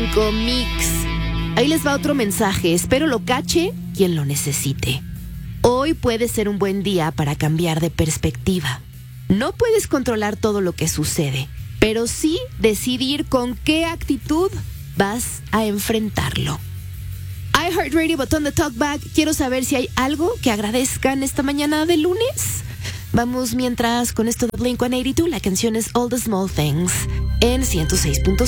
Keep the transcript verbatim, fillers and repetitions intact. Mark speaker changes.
Speaker 1: cinco Mix. Ahí les va otro mensaje. Espero lo cache quien lo necesite. Hoy puede ser un buen día para cambiar de perspectiva. No puedes controlar todo lo que sucede, pero sí decidir con qué actitud vas a enfrentarlo. iHeartRadio, botón de Talkback. Quiero saber si hay algo que agradezcan esta mañana de lunes. Vamos mientras con esto de Blink ciento ochenta y dos. La canción es All the Small Things en ciento seis punto